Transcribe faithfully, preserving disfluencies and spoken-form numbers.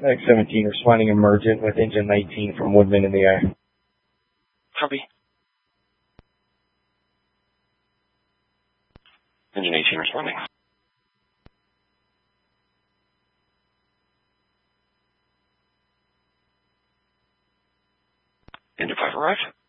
X seventeen responding emergent with engine nineteen from Woodman in the air. Copy. Engine eighteen responding. Engine five arrived.